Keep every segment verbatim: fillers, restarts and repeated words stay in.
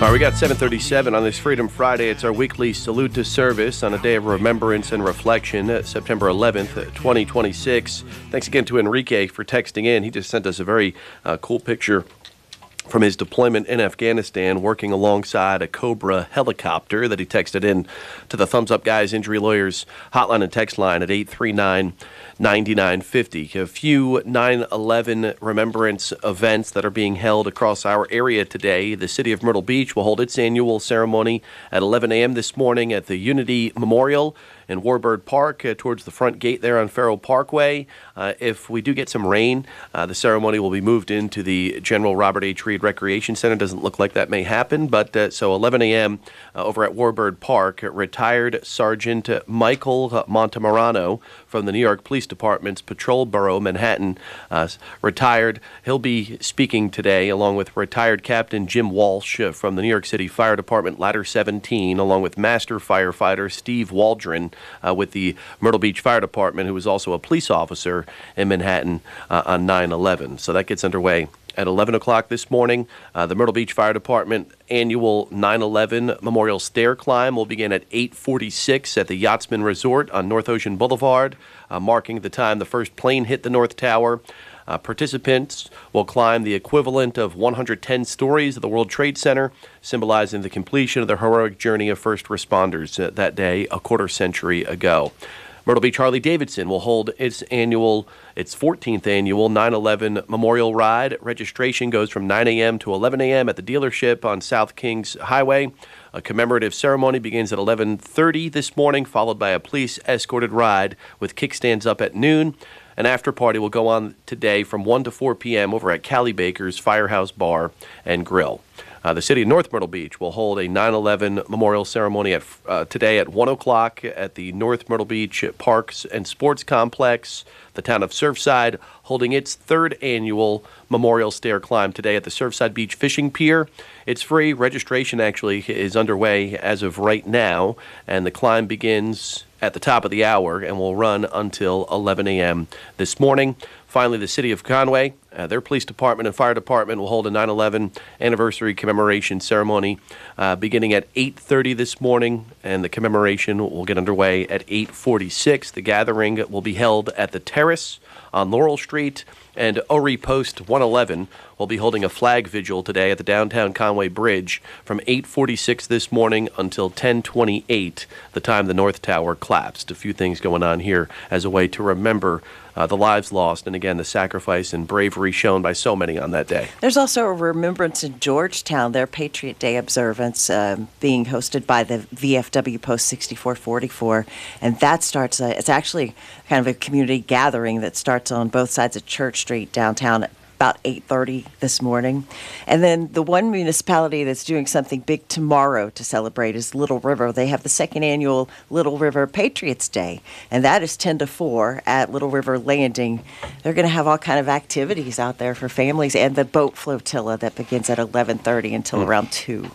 All right, we got seven thirty-seven on this Freedom Friday. It's our weekly salute to service on a day of remembrance and reflection, uh, September eleventh, twenty twenty-six. Thanks again to Enrique for texting in. He just sent us a very uh, cool picture from his deployment in Afghanistan, working alongside a Cobra helicopter that he texted in to the Thumbs Up Guys Injury Lawyers hotline and text line at eight three nine, nine nine five zero. A few nine eleven remembrance events that are being held across our area today. The city of Myrtle Beach will hold its annual ceremony at eleven a.m. this morning at the Unity Memorial in Warbird Park uh, towards the front gate there on Farrow Parkway. Uh, if we do get some rain, uh, the ceremony will be moved into the General Robert H. Reed Recreation Center. Doesn't look like that may happen, but uh, so eleven a.m. Uh, over at Warbird Park, retired Sergeant Michael Montemarano from the New York Police Department's Patrol Bureau, Manhattan, uh, retired. He'll be speaking today along with retired Captain Jim Walsh uh, from the New York City Fire Department Ladder seventeen, along with Master Firefighter Steve Waldron uh, with the Myrtle Beach Fire Department, who was also a police officer in Manhattan uh, on nine eleven. So that gets underway at eleven o'clock this morning. Uh, the Myrtle Beach Fire Department annual nine eleven Memorial Stair Climb will begin at eight forty-six at the Yachtsman Resort on North Ocean Boulevard, uh, marking the time the first plane hit the North Tower. Uh, participants will climb the equivalent of one hundred ten stories of the World Trade Center, symbolizing the completion of the heroic journey of first responders uh, that day a quarter century ago. Myrtle Beach Harley-Davidson will hold its annual, its fourteenth annual nine eleven Memorial Ride. Registration goes from nine a.m. to eleven a.m. at the dealership on South Kings Highway. A commemorative ceremony begins at eleven thirty this morning, followed by a police-escorted ride with kickstands up at noon. An after-party will go on today from one to four p.m. over at Callie Baker's Firehouse Bar and Grill. Uh, the city of North Myrtle Beach will hold a nine eleven memorial ceremony at uh, today at one o'clock at the North Myrtle Beach Parks and Sports Complex. The town of Surfside holding its third annual memorial stair climb today at the Surfside Beach Fishing Pier. It's free. Registration actually is underway as of right now, and the climb begins at the top of the hour and will run until eleven a.m. this morning. Finally, the city of Conway, uh, their police department and fire department will hold a nine eleven anniversary commemoration ceremony uh, beginning at eight thirty this morning, and the commemoration will get underway at eight forty-six. The gathering will be held at the Terrace on Laurel Street, and O R I Post one eleven will be holding a flag vigil today at the downtown Conway Bridge from eight forty-six this morning until ten twenty-eight, the time the North Tower collapsed. A few things going on here as a way to remember uh, the lives lost and, again, the sacrifice and bravery shown by so many on that day. There's also a remembrance in Georgetown, their Patriot Day observance um, being hosted by the V F W Post sixty-four forty-four, and that starts, uh, it's actually kind of a community gathering that starts on both sides of Church Street downtown at about eight thirty this morning. And then the one municipality that's doing something big tomorrow to celebrate is Little River. They have the second annual Little River Patriots Day, and that is ten to four at Little River Landing. They're going to have all kind of activities out there for families, and the boat flotilla that begins at eleven thirty until mm. around two.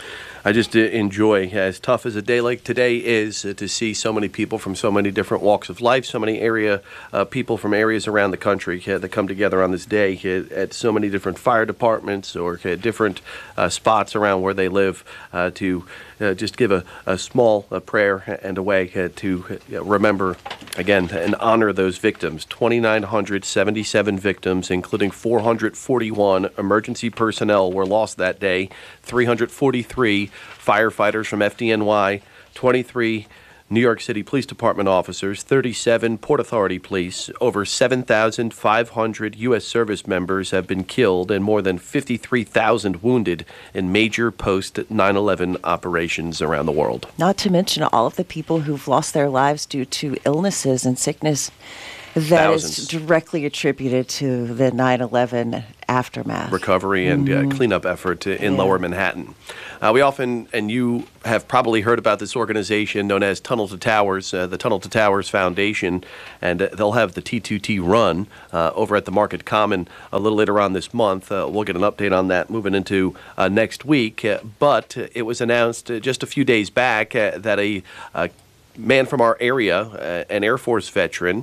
I just uh, enjoy, as tough as a day like today is, uh, to see so many people from so many different walks of life, so many area uh, people from areas around the country uh, that come together on this day uh, at so many different fire departments or uh, different uh, spots around where they live uh, to uh, just give a, a small uh, prayer and a way uh, to uh, remember, again, and honor those victims. two thousand nine hundred seventy-seven victims, including four hundred forty-one emergency personnel were lost that day, three hundred forty-three firefighters from F D N Y, twenty-three New York City Police Department officers, thirty-seven Port Authority police, over seven thousand five hundred U S service members have been killed and more than fifty-three thousand wounded in major post nine eleven operations around the world. Not to mention all of the people who've lost their lives due to illnesses and sickness that Thousands. is directly attributed to the nine eleven aftermath. Recovery and mm-hmm. uh, cleanup effort in yeah. Lower Manhattan. Uh, we often, and you have probably heard about this organization known as Tunnel to Towers, uh, the Tunnel to Towers Foundation, and uh, they'll have the T two T run uh, over at the Market Common a little later on this month. Uh, we'll get an update on that moving into uh, next week. Uh, but it was announced uh, just a few days back uh, that a uh, man from our area, uh, an Air Force veteran,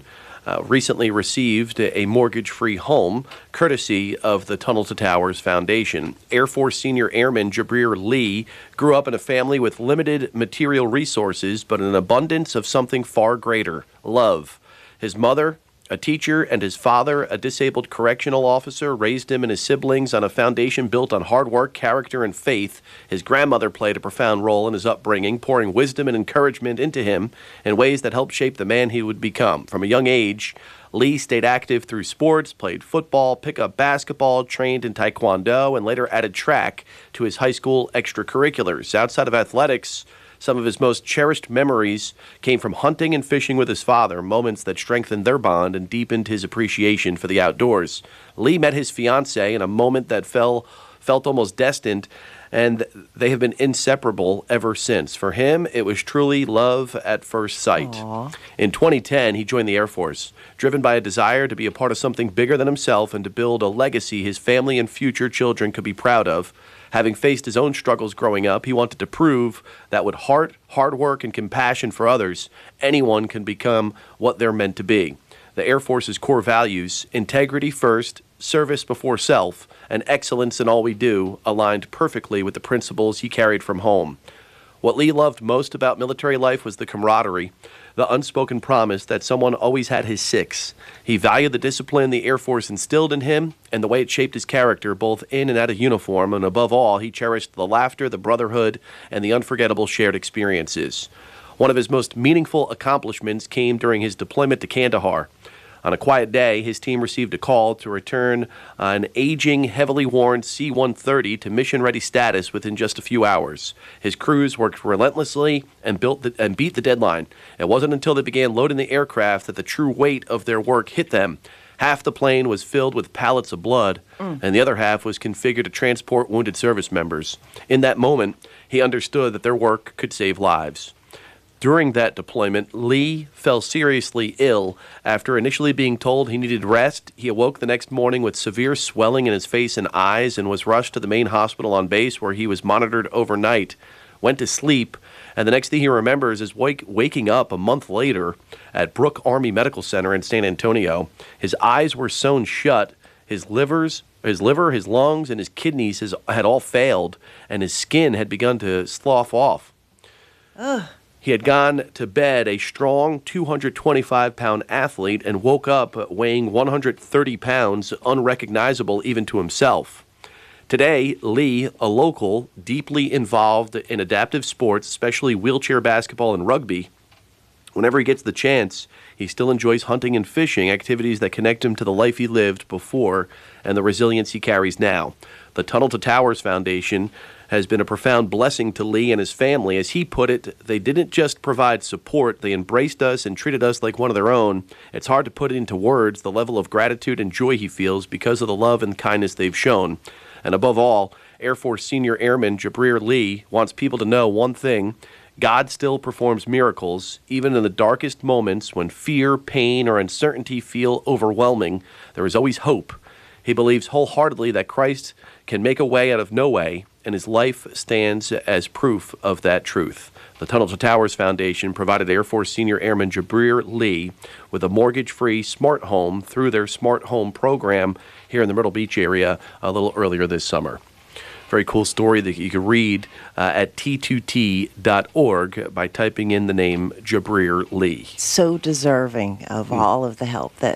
uh, recently received a mortgage-free home courtesy of the Tunnel to Towers Foundation. Air Force Senior Airman Jabrir Lee grew up in a family with limited material resources, but an abundance of something far greater, love. His mother, a teacher, and his father, a disabled correctional officer, raised him and his siblings on a foundation built on hard work, character, and faith. His grandmother played a profound role in his upbringing, pouring wisdom and encouragement into him in ways that helped shape the man he would become. From a young age, Lee stayed active through sports, played football, pickup basketball, trained in taekwondo, and later added track to his high school extracurriculars. Outside of athletics, some of his most cherished memories came from hunting and fishing with his father, moments that strengthened their bond and deepened his appreciation for the outdoors. Lee met his fiancée in a moment that fell, felt almost destined, and they have been inseparable ever since. For him, it was truly love at first sight. Aww. In twenty ten, he joined the Air Force, driven by a desire to be a part of something bigger than himself and to build a legacy his family and future children could be proud of. Having faced his own struggles growing up, he wanted to prove that with heart, hard work, and compassion for others, anyone can become what they're meant to be. The Air Force's core values, integrity first, service before self, and excellence in all we do, aligned perfectly with the principles he carried from home. What Lee loved most about military life was the camaraderie, the unspoken promise that someone always had his six. He valued the discipline the Air Force instilled in him and the way it shaped his character both in and out of uniform, and above all, he cherished the laughter, the brotherhood, and the unforgettable shared experiences. One of his most meaningful accomplishments came during his deployment to Kandahar. On a quiet day, his team received a call to return uh, an aging, heavily worn C one thirty to mission-ready status within just a few hours. His crews worked relentlessly and, built the, and beat the deadline. It wasn't until they began loading the aircraft that the true weight of their work hit them. Half the plane was filled with pallets of blood, mm. and the other half was configured to transport wounded service members. In that moment, he understood that their work could save lives. During that deployment, Lee fell seriously ill. After initially being told he needed rest, he awoke the next morning with severe swelling in his face and eyes and was rushed to the main hospital on base where he was monitored overnight. Went to sleep, and the next thing he remembers is wake, waking up a month later at Brooke Army Medical Center in San Antonio. His eyes were sewn shut, his livers, his liver, his lungs, and his kidneys has, had all failed, and his skin had begun to slough off. Ugh. He had gone to bed a strong two hundred twenty-five pound athlete and woke up weighing one hundred thirty pounds, unrecognizable even to himself. Today, Lee, a local, deeply involved in adaptive sports, especially wheelchair basketball and rugby, whenever he gets the chance, he still enjoys hunting and fishing, activities that connect him to the life he lived before and the resilience he carries now. The Tunnel to Towers Foundation has been a profound blessing to Lee and his family. As he put it, they didn't just provide support, they embraced us and treated us like one of their own. It's hard to put it into words, the level of gratitude and joy he feels because of the love and kindness they've shown. And above all, Air Force Senior Airman Jabrir Lee wants people to know one thing: God still performs miracles, even in the darkest moments when fear, pain, or uncertainty feel overwhelming. There is always hope. He believes wholeheartedly that Christ can make a way out of no way, and his life stands as proof of that truth. The Tunnel to Towers Foundation provided Air Force Senior Airman Jabrir Lee with a mortgage-free smart home through their Smart Home program here in the Myrtle Beach area a little earlier this summer. Very cool story that you can read uh, at T two T dot org by typing in the name Jabrir Lee. So deserving of mm. all of the help that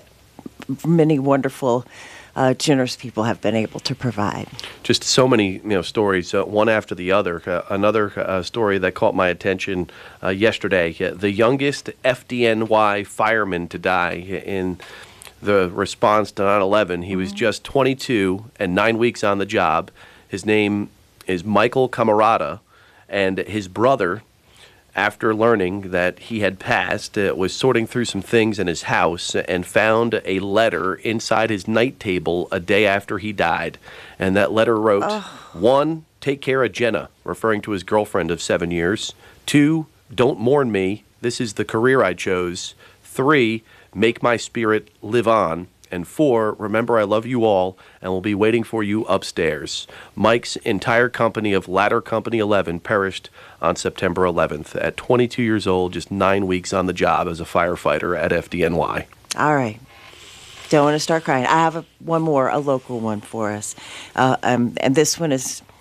many wonderful Uh, generous people have been able to provide. Just so many, you know, stories, uh, one after the other. Uh, another uh, story that caught my attention uh, yesterday: uh, the youngest F D N Y fireman to die in the response to nine eleven. He mm-hmm. was just twenty-two and nine weeks on the job. His name is Michael Camarada, and his brother, after learning that he had passed, uh, was sorting through some things in his house and found a letter inside his night table a day after he died. And that letter wrote, oh. one, take care of Jenna, referring to his girlfriend of seven years. Two, don't mourn me. This is the career I chose. Three, make my spirit live on. And four, remember I love you all and will be waiting for you upstairs. Mike's entire company of Ladder Company eleven perished on September eleventh at twenty-two years old, just nine weeks on the job as a firefighter at F D N Y. All right. Don't want to start crying. I have a, one more, a local one for us. Uh, um, and this one is